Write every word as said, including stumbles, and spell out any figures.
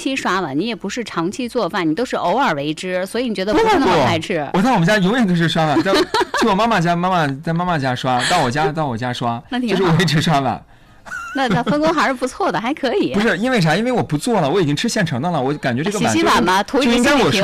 期刷碗，你也不是长期做饭，你都是偶尔为之，所以你觉得不是那么排斥。 我在我们家永远都是刷碗，在去我妈妈家，妈妈在妈妈家刷，到我家到我家刷， 那挺好， 就是我一直刷碗。 那他分工还是不错的，还可以。 不是因为啥？因为我不做了，我已经吃现成的了，我感觉这个碗、就是、 洗洗碗嘛，图一个就应该我刷。